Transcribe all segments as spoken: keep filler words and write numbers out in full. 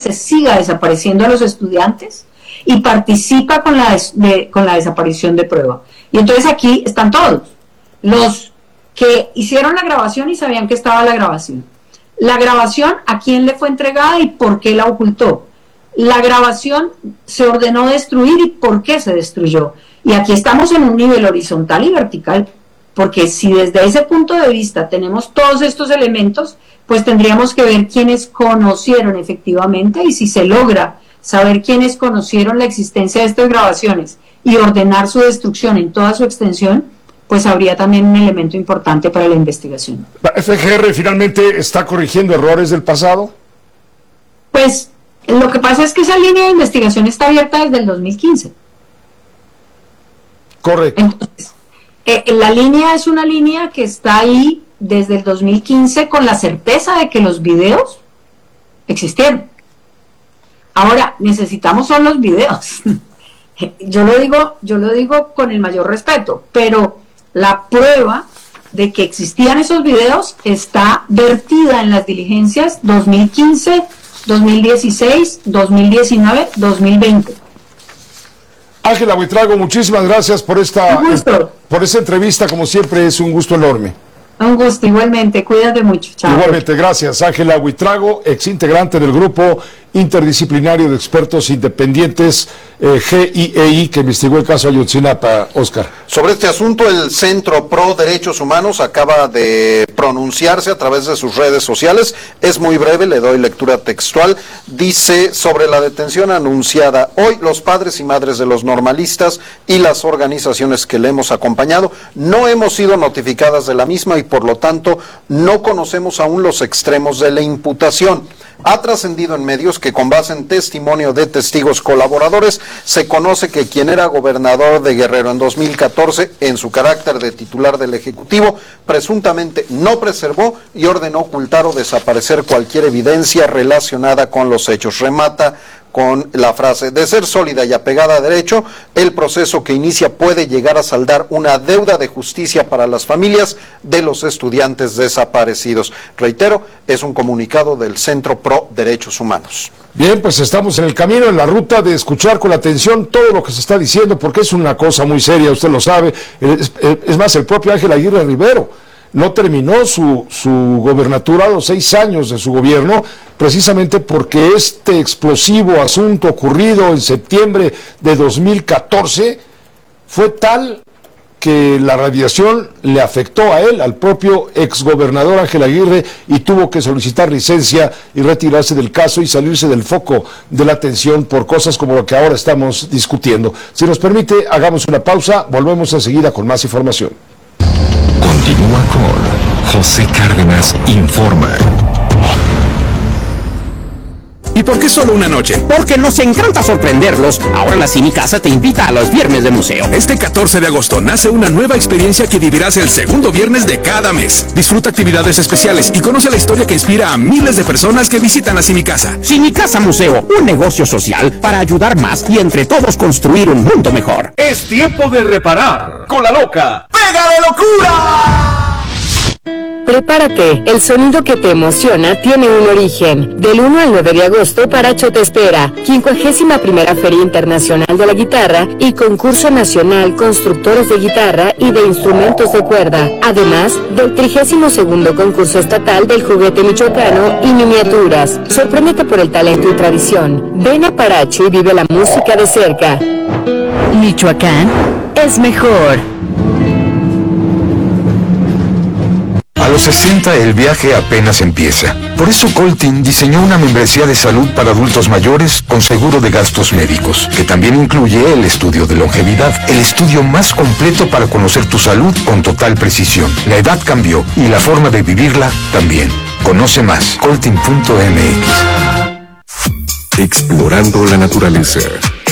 se siga desapareciendo a los estudiantes y participa con la, des, de, con la desaparición de prueba. Y entonces aquí están todos, los que hicieron la grabación y sabían que estaba la grabación. La grabación, a quién le fue entregada y por qué la ocultó. La grabación se ordenó destruir y por qué se destruyó. Y aquí estamos en un nivel horizontal y vertical, porque si desde ese punto de vista tenemos todos estos elementos, pues tendríamos que ver quiénes conocieron efectivamente, y si se logra saber quiénes conocieron la existencia de estas grabaciones y ordenar su destrucción en toda su extensión, pues habría también un elemento importante para la investigación. ¿La F G R finalmente está corrigiendo errores del pasado? Pues lo que pasa es que esa línea de investigación está abierta desde el dos mil quince. Correcto. Entonces, eh, la línea es una línea que está ahí desde el dos mil quince con la certeza de que los videos existieron. Ahora, necesitamos son los videos. Yo lo digo, yo lo digo con el mayor respeto, pero la prueba de que existían esos videos está vertida en las diligencias dos mil quince, dos mil dieciséis, dos mil diecinueve, dos mil veinte. Ángela Buitrago, muchísimas gracias por esta, por esta entrevista, como siempre es un gusto enorme. Un gusto, igualmente, cuídate mucho. Chao. Igualmente, gracias. Ángela Buitrago, ex integrante del grupo interdisciplinario de expertos independientes eh, G I E I, que investigó el caso Ayotzinapa. Oscar. Sobre este asunto, el Centro Pro Derechos Humanos acaba de pronunciarse a través de sus redes sociales. Es muy breve, le doy lectura textual. Dice: sobre la detención anunciada hoy, los padres y madres de los normalistas y las organizaciones que le hemos acompañado no hemos sido notificadas de la misma y por lo tanto no conocemos aún los extremos de la imputación. Ha trascendido en medios que con base en testimonio de testigos colaboradores se conoce que quien era gobernador de Guerrero en dos mil catorce, en su carácter de titular del Ejecutivo, presuntamente no preservó y ordenó ocultar o desaparecer cualquier evidencia relacionada con los hechos. Remata con la frase: de ser sólida y apegada a derecho, el proceso que inicia puede llegar a saldar una deuda de justicia para las familias de los estudiantes desaparecidos. Reitero, es un comunicado del Centro Pro Derechos Humanos. Bien, pues estamos en el camino, en la ruta de escuchar con atención todo lo que se está diciendo, porque es una cosa muy seria, usted lo sabe. Es, es más, el propio Ángel Aguirre Rivero no terminó su, su gobernatura a los seis años de su gobierno, precisamente porque este explosivo asunto ocurrido en septiembre de dos mil catorce fue tal que la radiación le afectó a él, al propio exgobernador Ángel Aguirre, y tuvo que solicitar licencia y retirarse del caso y salirse del foco de la atención por cosas como lo que ahora estamos discutiendo. Si nos permite, hagamos una pausa, volvemos enseguida con más información. Continúa con José Cárdenas Informa. ¿Y por qué solo una noche? Porque nos encanta sorprenderlos. Ahora la Cinicasa te invita a los viernes de museo. Este catorce de agosto nace una nueva experiencia que vivirás el segundo viernes de cada mes. Disfruta actividades especiales y conoce la historia que inspira a miles de personas que visitan la Cinicasa. Cinicasa Museo, un negocio social para ayudar más y entre todos construir un mundo mejor. Es tiempo de reparar con la loca ¡Pega de Locura! Prepárate, el sonido que te emociona tiene un origen. Del uno al nueve de agosto, Paracho te espera. quincuagésima primera Feria Internacional de la Guitarra y Concurso Nacional Constructores de Guitarra y de Instrumentos de Cuerda. Además del trigésimo segundo Concurso Estatal del Juguete Michoacano y Miniaturas. Sorpréndete por el talento y tradición. Ven a Paracho y vive la música de cerca. Michoacán es mejor. A los sesenta el viaje apenas empieza. Por eso Coltin diseñó una membresía de salud para adultos mayores con seguro de gastos médicos, que también incluye el estudio de longevidad, el estudio más completo para conocer tu salud con total precisión. La edad cambió y la forma de vivirla también. Conoce más, coltin punto m x. Explorando la naturaleza.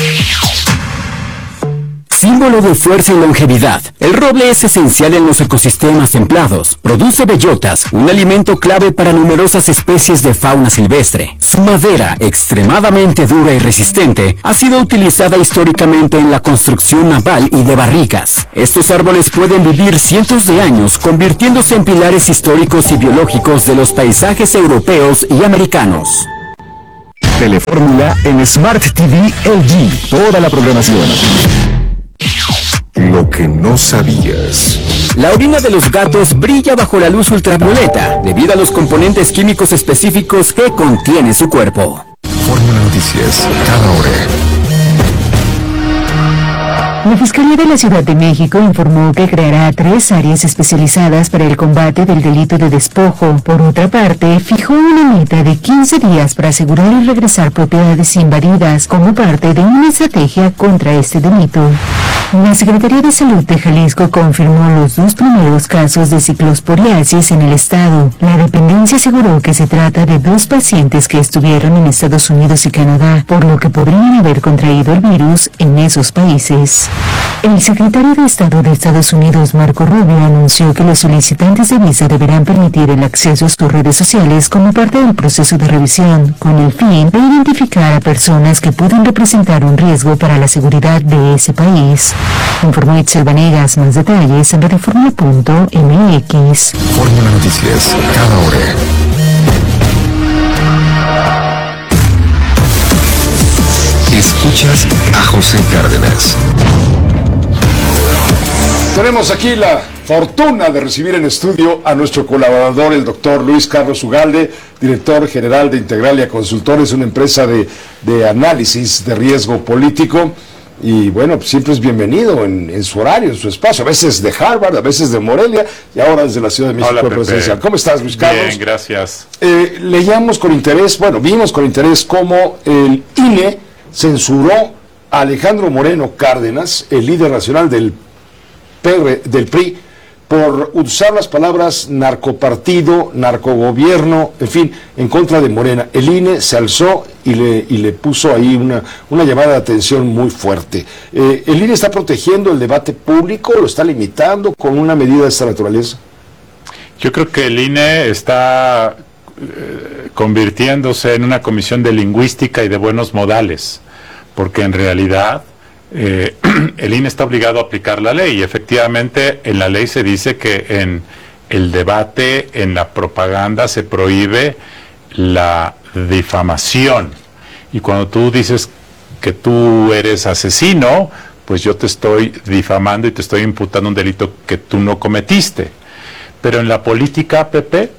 Símbolo de fuerza y longevidad, el roble es esencial en los ecosistemas templados. Produce bellotas, un alimento clave para numerosas especies de fauna silvestre. Su madera, extremadamente dura y resistente, ha sido utilizada históricamente en la construcción naval y de barricas. Estos árboles pueden vivir cientos de años, convirtiéndose en pilares históricos y biológicos de los paisajes europeos y americanos. Telefórmula en Smart T V L G. Toda la programación. Lo que no sabías. La orina de los gatos brilla bajo la luz ultravioleta debido a los componentes químicos específicos que contiene su cuerpo. Fórmula Noticias, cada hora. La Fiscalía de la Ciudad de México informó que creará tres áreas especializadas para el combate del delito de despojo. Por otra parte, fijó una meta de quince días para asegurar y regresar propiedades invadidas como parte de una estrategia contra este delito. La Secretaría de Salud de Jalisco confirmó los dos primeros casos de ciclosporiasis en el estado. La dependencia aseguró que se trata de dos pacientes que estuvieron en Estados Unidos y Canadá, por lo que podrían haber contraído el virus en esos países. El secretario de Estado de Estados Unidos, Marco Rubio, anunció que los solicitantes de visa deberán permitir el acceso a sus redes sociales como parte del proceso de revisión, con el fin de identificar a personas que pueden representar un riesgo para la seguridad de ese país. Informó Itzel Vanegas. Más detalles en reforma punto m x. Fórmula Noticias, cada hora. Escuchas a José Cárdenas. Tenemos aquí la fortuna de recibir en estudio a nuestro colaborador, el doctor Luis Carlos Ugalde, director general de Integralia Consultores, una empresa de, de análisis de riesgo político. Y bueno, pues siempre es bienvenido en, en su horario, en su espacio, a veces de Harvard, a veces de Morelia y ahora desde la Ciudad de México. Hola, Presencial. ¿Cómo estás, Luis Carlos? Bien, gracias. Eh, leíamos con interés, bueno, vimos con interés cómo el I N E censuró a Alejandro Moreno Cárdenas, el líder nacional del, P R, del P R I, por usar las palabras narcopartido, narcogobierno, en fin, en contra de Morena. El I N E se alzó y le, y le puso ahí una, una llamada de atención muy fuerte. Eh, ¿El I N E está protegiendo el debate público? ¿Lo está limitando con una medida de esta naturaleza? Yo creo que el I N E está eh, convirtiéndose en una comisión de lingüística y de buenos modales, porque en realidad Eh, el I N E está obligado a aplicar la ley y efectivamente en la ley se dice que en el debate, en la propaganda se prohíbe la difamación, y cuando tú dices que tú eres asesino, pues yo te estoy difamando y te estoy imputando un delito que tú no cometiste. Pero en la política, Pepe,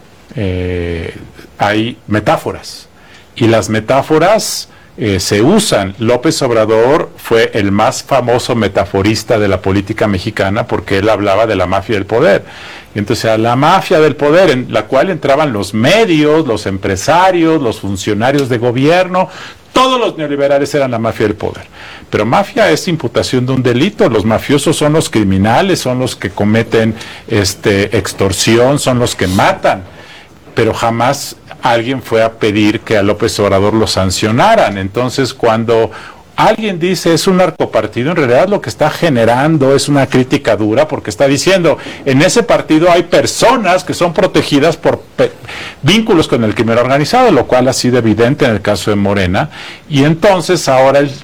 eh, hay metáforas, y las metáforas Eh, se usan. López Obrador fue el más famoso metaforista de la política mexicana porque él hablaba de la mafia del poder. Y entonces a la mafia del poder, en la cual entraban los medios, los empresarios, los funcionarios de gobierno, todos los neoliberales eran la mafia del poder. Pero mafia es imputación de un delito. Los mafiosos son los criminales, son los que cometen este, extorsión, son los que matan. Pero jamás alguien fue a pedir que a López Obrador lo sancionaran. Entonces, cuando alguien dice es un narcopartido, en realidad lo que está generando es una crítica dura, porque está diciendo, en ese partido hay personas que son protegidas por vínculos con el crimen organizado, lo cual ha sido evidente en el caso de Morena, y entonces ahora el,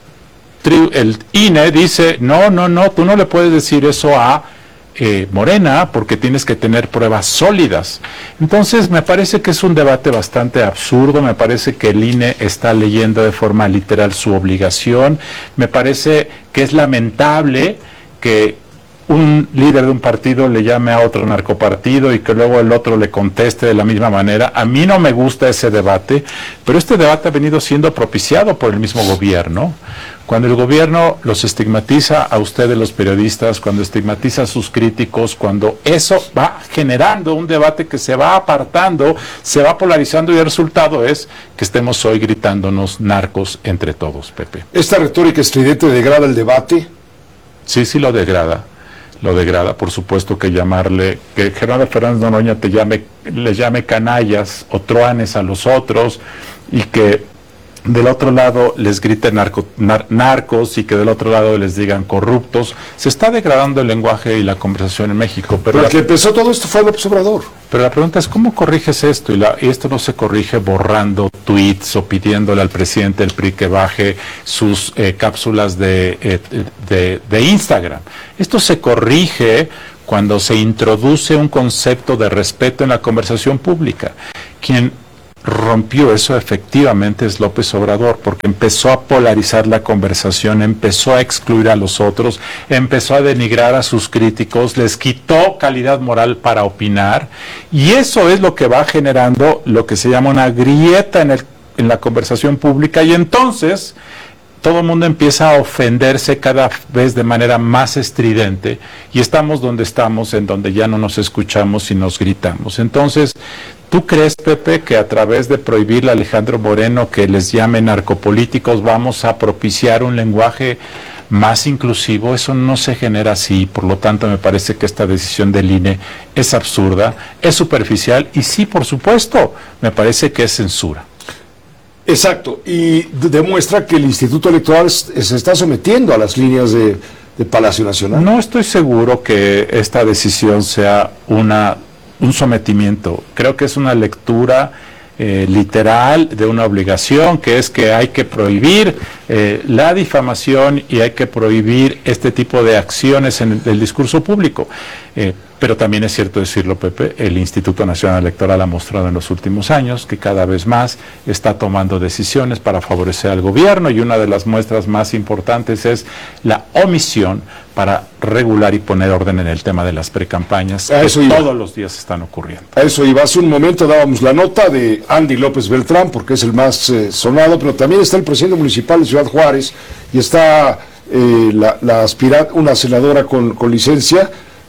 el I N E dice, no, no, no, tú no le puedes decir eso a Eh, Morena, porque tienes que tener pruebas sólidas. Entonces me parece que es un debate bastante absurdo, me parece que el I N E está leyendo de forma literal su obligación, me parece que es lamentable que un líder de un partido le llame a otro narcopartido y que luego el otro le conteste de la misma manera. A mí no me gusta ese debate, pero este debate ha venido siendo propiciado por el mismo gobierno. Cuando el gobierno los estigmatiza a ustedes los periodistas, cuando estigmatiza a sus críticos, cuando eso va generando un debate que se va apartando, se va polarizando, y el resultado es que estemos hoy gritándonos narcos entre todos, Pepe. ¿Esta retórica estridente degrada el debate? Sí, sí lo degrada. Lo degrada, por supuesto, que llamarle, que Gerardo Fernández Noroña te llame, le llame canallas o truanes a los otros, y que del otro lado les griten narco, nar, narcos, y que del otro lado les digan corruptos. Se está degradando el lenguaje y la conversación en México. Pero el que empezó todo esto fue López Obrador. Pero la pregunta es, ¿cómo corriges esto? Y, la, y esto no se corrige borrando tweets o pidiéndole al presidente del P R I que baje sus eh, cápsulas de, eh, de, de Instagram. Esto se corrige cuando se introduce un concepto de respeto en la conversación pública. Quien rompió eso efectivamente es López Obrador, porque empezó a polarizar la conversación, empezó a excluir a los otros, empezó a denigrar a sus críticos, les quitó calidad moral para opinar, y eso es lo que va generando lo que se llama una grieta en, el, en la conversación pública, y entonces todo el mundo empieza a ofenderse cada vez de manera más estridente, y estamos donde estamos, en donde ya no nos escuchamos y nos gritamos. Entonces, ¿tú crees, Pepe, que a través de prohibirle a Alejandro Moreno que les llame narcopolíticos vamos a propiciar un lenguaje más inclusivo? Eso no se genera así, por lo tanto me parece que esta decisión del I N E es absurda, es superficial y sí, por supuesto, me parece que es censura. Exacto, y demuestra que el Instituto Electoral se está sometiendo a las líneas de, de Palacio Nacional. No estoy seguro que esta decisión sea una, un sometimiento. Creo que es una lectura eh, literal de una obligación, que es que hay que prohibir eh, la difamación y hay que prohibir este tipo de acciones en el, el discurso público. Eh, Pero también es cierto decirlo, Pepe, el Instituto Nacional Electoral ha mostrado en los últimos años que cada vez más está tomando decisiones para favorecer al gobierno, y una de las muestras más importantes es la omisión para regular y poner orden en el tema de las precampañas, que todos los días están ocurriendo. A eso iba. Hace un momento dábamos la nota de Andy López Beltrán, porque es el más eh, sonado, pero también está el presidente municipal de Ciudad Juárez, y está eh, la, la aspirante, una senadora con, con licencia,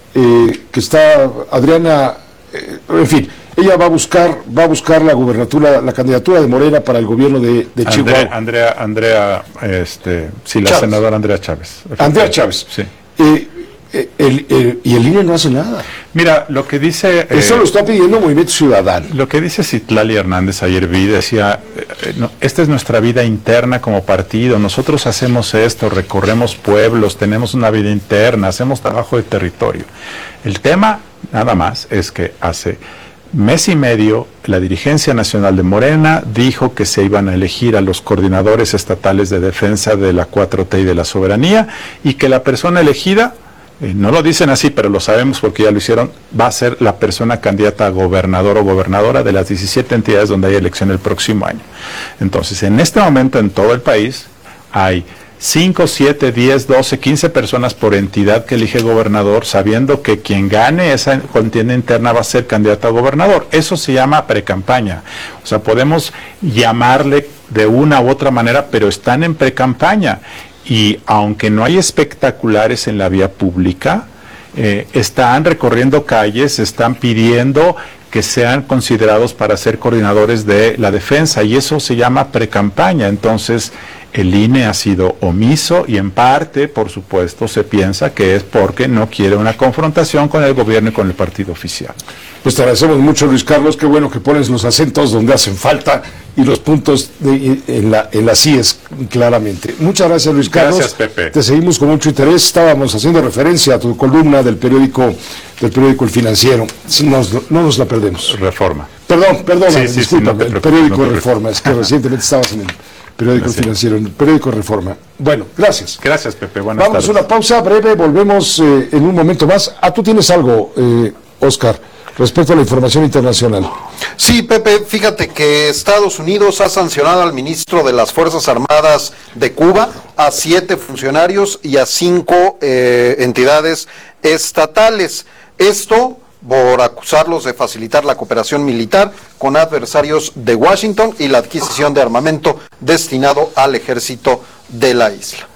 Eh, que está Adriana, eh, en fin, ella va a buscar va a buscar la gubernatura, la candidatura de Morena para el gobierno de, de Chihuahua. Andrea, Andrea, este, sí, la Chávez. senadora Andrea Chávez. Andrea Chávez. Sí. Eh, eh, el, el, y el I N E no hace nada. Mira, lo que dice... Eso eh, lo está pidiendo Movimiento Ciudadano. Lo que dice Citlali Hernández ayer vi, decía, eh, no, esta es nuestra vida interna como partido, nosotros hacemos esto, recorremos pueblos, tenemos una vida interna, hacemos trabajo de territorio. El tema, nada más, es que hace mes y medio la dirigencia nacional de Morena dijo que se iban a elegir a los coordinadores estatales de defensa de la cuatro T y de la soberanía, y que la persona elegida, Eh, no lo dicen así, pero lo sabemos porque ya lo hicieron, va a ser la persona candidata a gobernador o gobernadora de las diecisiete entidades donde hay elección el próximo año. Entonces, en este momento en todo el país hay cinco, siete, diez, doce, quince personas por entidad que elige gobernador, sabiendo que quien gane esa contienda interna va a ser candidato a gobernador. Eso se llama precampaña. O sea, podemos llamarle de una u otra manera, pero están en precampaña. Y aunque no hay espectaculares en la vía pública, eh, están recorriendo calles, están pidiendo que sean considerados para ser coordinadores de la defensa, y eso se llama precampaña. Entonces, el I N E ha sido omiso, y en parte, por supuesto, se piensa que es porque no quiere una confrontación con el gobierno y con el partido oficial. Pues te agradecemos mucho, Luis Carlos, qué bueno que pones los acentos donde hacen falta y los puntos de, en, la, en las íes claramente. Muchas gracias, Luis Carlos. Gracias, Pepe. Te seguimos con mucho interés. Estábamos haciendo referencia a tu columna del periódico del periódico El Financiero. Nos, no nos la perdemos. Reforma. Perdón, perdón, sí, sí, disculpa, sí, no el periódico no Reforma. Es que recientemente estabas en el periódico gracias. Financiero, en el periódico Reforma. Bueno, gracias. Gracias, Pepe. Buenas Vamos tardes. a una pausa breve, volvemos eh, en un momento más. Ah, tú tienes algo, eh, Oscar, respecto a la información internacional. Sí, Pepe, fíjate que Estados Unidos ha sancionado al ministro de las Fuerzas Armadas de Cuba, a siete funcionarios y a cinco eh, entidades estatales. Esto por acusarlos de facilitar la cooperación militar con adversarios de Washington y la adquisición de armamento destinado al ejército de la isla.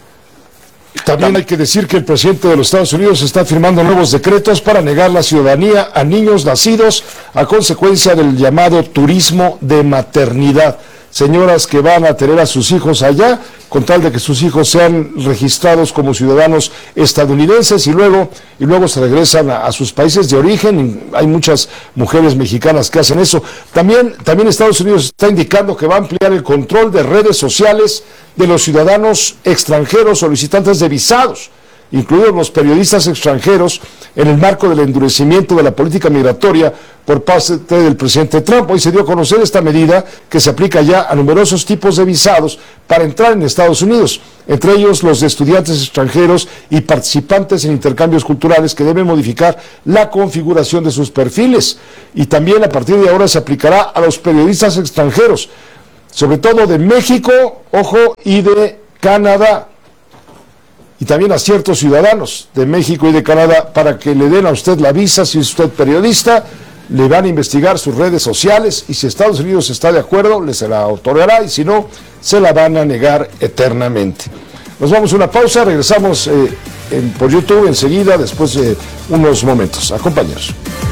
También hay que decir que el presidente de los Estados Unidos está firmando nuevos decretos para negar la ciudadanía a niños nacidos a consecuencia del llamado turismo de maternidad. Señoras que van a tener a sus hijos allá con tal de que sus hijos sean registrados como ciudadanos estadounidenses y luego y luego se regresan a, a sus países de origen. Hay muchas mujeres mexicanas que hacen eso. También, también Estados Unidos está indicando que va a ampliar el control de redes sociales de los ciudadanos extranjeros solicitantes de visados. incluidos los periodistas extranjeros, en el marco del endurecimiento de la política migratoria por parte del presidente Trump. Hoy se dio a conocer esta medida que se aplica ya a numerosos tipos de visados para entrar en Estados Unidos, entre ellos los de estudiantes extranjeros y participantes en intercambios culturales, que deben modificar la configuración de sus perfiles. Y también a partir de ahora se aplicará a los periodistas extranjeros, sobre todo de México, ojo, y de Canadá, y también a ciertos ciudadanos de México y de Canadá, para que le den a usted la visa. Si es usted periodista, le van a investigar sus redes sociales, y si Estados Unidos está de acuerdo, le se la otorgará, y si no, se la van a negar eternamente. Nos vamos a una pausa, regresamos eh, en, por YouTube enseguida, después de unos momentos. Acompáñanos.